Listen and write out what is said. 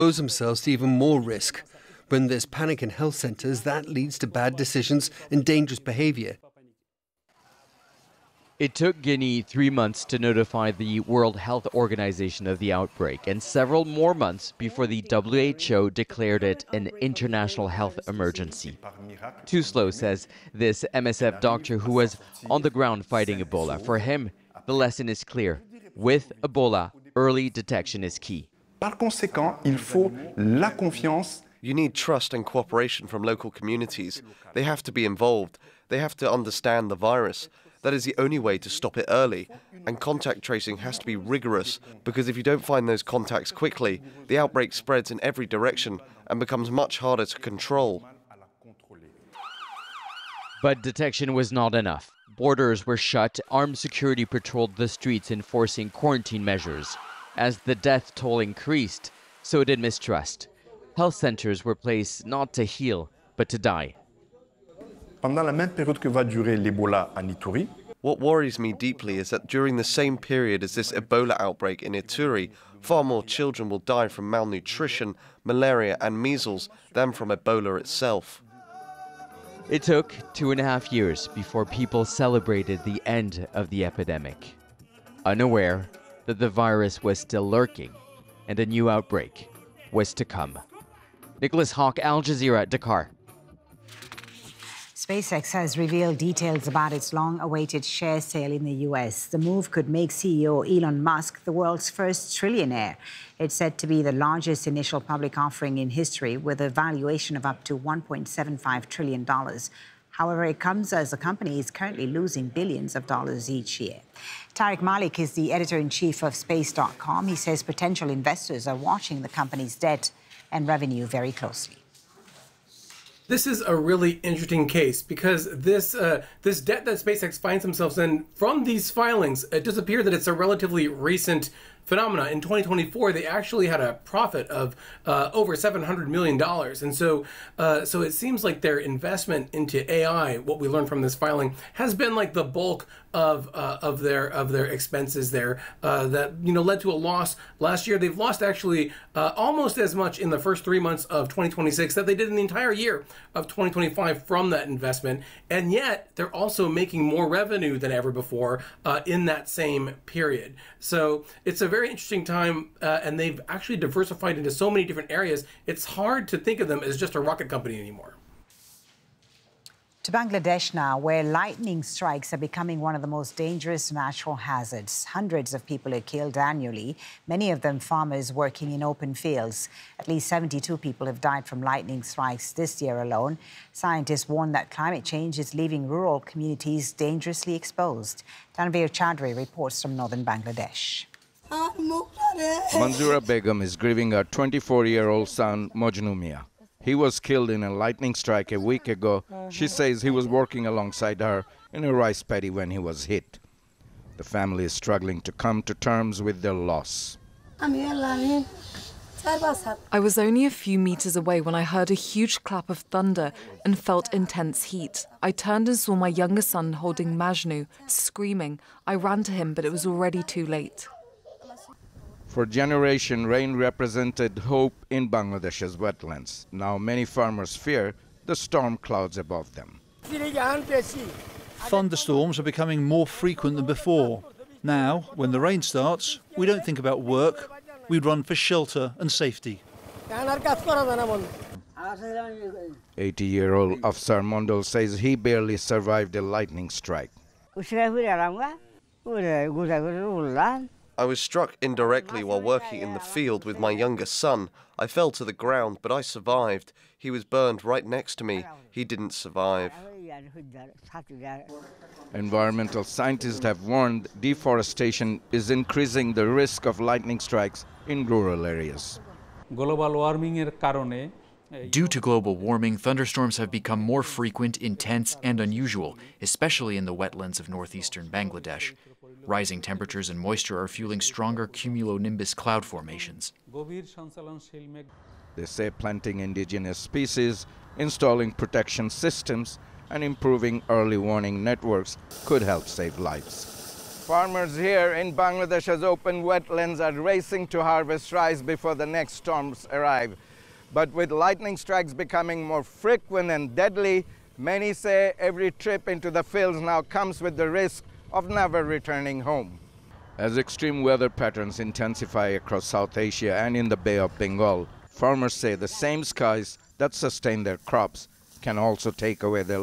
Expose themselves to even more risk. When there's panic in health centres, that leads to bad decisions and dangerous behaviour. It took Guinea 3 months to notify the World Health Organization of the outbreak and several more months before the WHO declared it an international health emergency. Tuslo says this MSF doctor who was on the ground fighting Ebola, for him, the lesson is clear. With Ebola, early detection is key. Par conséquent, il faut la confiance. You need trust and cooperation from local communities. They have to be involved. They have to understand the virus. That is the only way to stop it early. And contact tracing has to be rigorous, because if you don't find those contacts quickly, the outbreak spreads in every direction and becomes much harder to control. But detection was not enough. Borders were shut, armed security patrolled the streets enforcing quarantine measures. As the death toll increased, so did mistrust. Health centers were placed not to heal, but to die. Pendant la même période que va durer l'Ebola en Ituri, what worries me deeply is that during the same period as this Ebola outbreak in Ituri, far more children will die from malnutrition, malaria and measles than from Ebola itself. It took 2.5 years before people celebrated the end of the epidemic, unaware that the virus was still lurking and a new outbreak was to come. Nicholas Hawk, Al Jazeera, Dakar. SpaceX has revealed details about its long-awaited share sale in the U.S. The move could make CEO Elon Musk the world's first trillionaire. It's said to be the largest initial public offering in history, with a valuation of up to $1.75 trillion. However, it comes as the company is currently losing billions of dollars each year. Tariq Malik is the editor-in-chief of Space.com. He says potential investors are watching the company's debt and revenue very closely. This is a really interesting case because this debt that SpaceX finds themselves in from these filings, it does appear that it's a relatively recent phenomena. In 2024, they actually had a profit of over $700 million. And so it seems like their investment into AI, what we learned from this filing, has been like the bulk of their expenses there that led to a loss last year. They've lost actually almost as much in the first 3 months of 2026 that they did in the entire year of 2025 from that investment, and yet they're also making more revenue than ever before in that same period. So it's a very interesting time, and they've actually diversified into so many different areas. It's hard to think of them as just a rocket company anymore. To Bangladesh now, where lightning strikes are becoming one of the most dangerous natural hazards. Hundreds of people are killed annually, many of them farmers working in open fields. At least 72 people have died from lightning strikes this year alone. Scientists warn that climate change is leaving rural communities dangerously exposed. Tanveer Chaudhry reports from northern Bangladesh. Manzura Begum is grieving her 24-year-old son, Mojnu Mia. He was killed in a lightning strike a week ago. She says he was working alongside her in a rice paddy when he was hit. The family is struggling to come to terms with their loss. I was only a few meters away when I heard a huge clap of thunder and felt intense heat. I turned and saw my younger son holding Majnu, screaming. I ran to him, but it was already too late. For generations, rain represented hope in Bangladesh's wetlands. Now many farmers fear the storm clouds above them. Thunderstorms are becoming more frequent than before. Now, when the rain starts, we don't think about work. We run for shelter and safety. 80-year-old Afsar Mondal says he barely survived a lightning strike. I was struck indirectly while working in the field with my younger son. I fell to the ground, but I survived. He was burned right next to me. He didn't survive. Environmental scientists have warned deforestation is increasing the risk of lightning strikes in rural areas. Due to global warming, thunderstorms have become more frequent, intense, and unusual, especially in the wetlands of northeastern Bangladesh. Rising temperatures and moisture are fueling stronger cumulonimbus cloud formations. They say planting indigenous species, installing protection systems, and improving early warning networks could help save lives. Farmers here in Bangladesh's open wetlands are racing to harvest rice before the next storms arrive. But with lightning strikes becoming more frequent and deadly, many say every trip into the fields now comes with the risk of never returning home. As extreme weather patterns intensify across South Asia and in the Bay of Bengal, farmers say the same skies that sustain their crops can also take away their